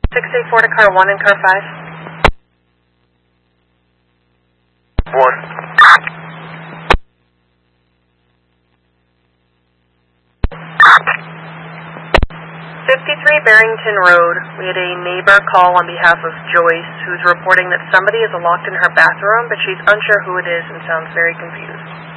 684 to car 1 and car 5. 1. 53 Barrington Road. We had a neighbor call on behalf of Joyce, who's reporting that somebody is locked in her bathroom, but she's unsure who it is and sounds very confused.